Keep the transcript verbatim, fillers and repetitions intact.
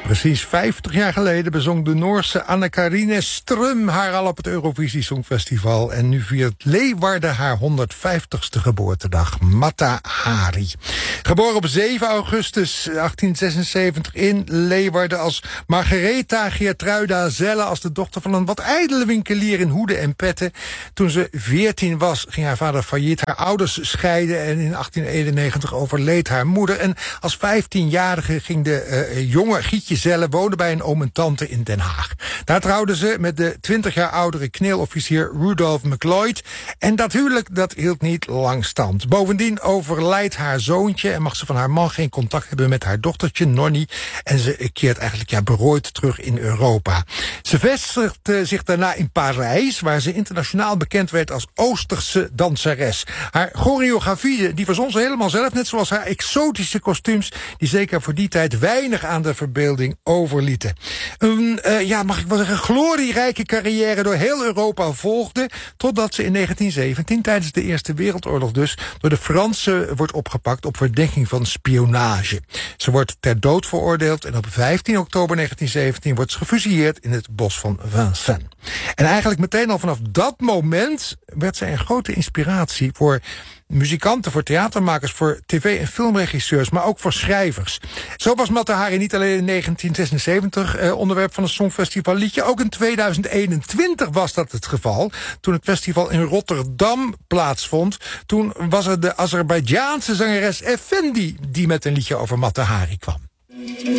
Precies vijftig jaar geleden bezong de Noorse Anne-Carine Strøm haar al op het Eurovisie Songfestival. En nu viert Leeuwarden haar honderdvijftigste geboortedag. Mata Hari. Geboren op zeven augustus achttienhonderdzesenzeventig in Leeuwarden als Margaretha Geertruida Zelle, als de dochter van een wat ijdele winkelier in hoeden en petten. Toen ze veertien was, ging haar vader failliet. Haar ouders scheiden en in achttien eenennegentig overleed haar moeder. En als vijftienjarige ging de uh, jonge Gietje Zelle wonen bij een oom en tante in Den Haag. Daar trouwde ze met de twintig jaar oudere kneelofficier Rudolf McLeod. En dat huwelijk dat hield niet lang stand. Bovendien overlijdt haar zoontje en mag ze van haar man geen contact hebben met haar dochtertje Nonnie. En ze keert eigenlijk ja, berooid terug in Europa. Ze vestigde zich daarna in Parijs, waar ze internationaal bekend werd als Oosterse danseres. Haar choreografie die verzon ze helemaal zelf, net zoals haar exotische kostuums, die zeker voor die tijd weinig aan de verbeelding overlieten. Een, uh, ja, mag ik wel zeggen, glorierijke carrière door heel Europa volgde, totdat ze in negentien zeventien, tijdens de Eerste Wereldoorlog dus, door de Fransen wordt opgepakt op verdenking van spionage. Ze wordt ter dood veroordeeld en op vijftien oktober negentien zeventien wordt ze gefusilleerd in het bos van Vincennes. En eigenlijk meteen al vanaf dat moment werd zij een grote inspiratie voor muzikanten, voor theatermakers, voor tv- en filmregisseurs, maar ook voor schrijvers. Zo was Mata Hari niet alleen in negentien zesenzeventig eh, onderwerp van een songfestivalliedje, ook in tweeduizend eenentwintig was dat het geval, toen het festival in Rotterdam plaatsvond. Toen was het de Azerbeidzjaanse zangeres Effendi die met een liedje over Mata Hari kwam.